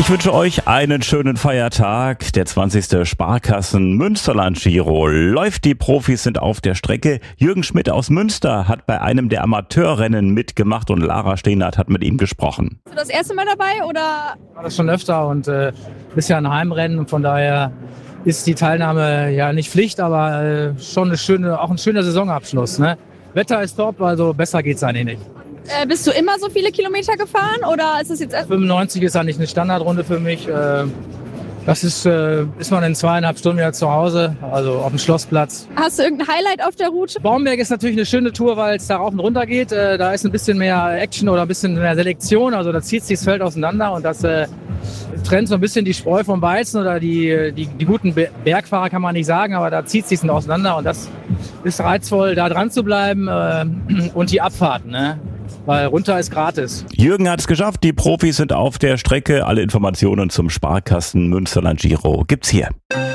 Ich wünsche euch einen schönen Feiertag. Der 20. Sparkassen-Münsterland Giro läuft. Die Profis sind auf der Strecke. Jürgen Schmidt aus Münster hat bei einem der Amateurrennen mitgemacht und Lara Steenert hat mit ihm gesprochen. Bist du das erste Mal dabei oder? War das schon öfter und ist ja ein Heimrennen und von daher ist die Teilnahme ja nicht Pflicht, aber schon auch ein schöner Saisonabschluss. Ne? Wetter ist top, also besser geht's eigentlich nicht. Bist du immer so viele Kilometer gefahren oder ist es jetzt erst? 95 ist eigentlich eine Standardrunde für mich. Das ist man in 2,5 Stunden wieder zu Hause, also auf dem Schlossplatz. Hast du irgendein Highlight auf der Route? Baumberg ist natürlich eine schöne Tour, weil es da rauf und runter geht. Da ist ein bisschen mehr Action oder ein bisschen mehr Selektion. Also da zieht sich das Feld auseinander und das trennt so ein bisschen die Spreu vom Weizen oder die guten Bergfahrer kann man nicht sagen, aber da zieht sich auseinander und das ist reizvoll, da dran zu bleiben und die Abfahrten, ne? Weil runter ist gratis. Jürgen hat es geschafft. Die Profis sind auf der Strecke. Alle Informationen zum Sparkassen Münsterland Giro gibt's hier.